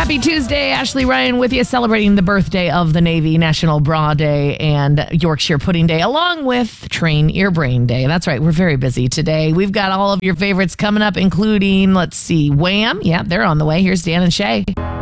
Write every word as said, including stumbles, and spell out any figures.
Happy Tuesday. Ashley Ryan with you, celebrating the birthday of the Navy, National Bra Day, and Yorkshire Pudding Day, along with Train Your Brain Day. That's right. We're very busy today. We've got all of your favorites coming up, including, let's see, Wham. Yeah, they're on the way. Here's Dan and Shay.